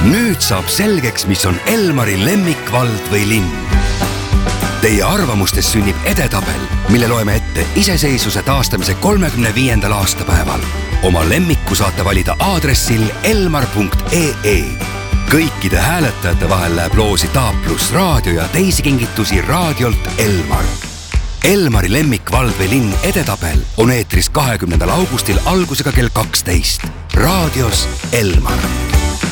Nüüd saab selgeks, mis on Elmari lemmikvald või linn. Teie arvamustes sünnib edetabel, mille loeme ette iseseisvuse taastamise 35. aastapäeval. Oma lemmikku saate valida aadressil elmar.ee. Kõikide hääletajate vahel läheb loosi Taaplus raadio ja teisi kingitusi raadiolt Elmar. Elmari lemmikvald või linn edetabel on eetris 20. augustil algusega kell 12. Raadios Elmar.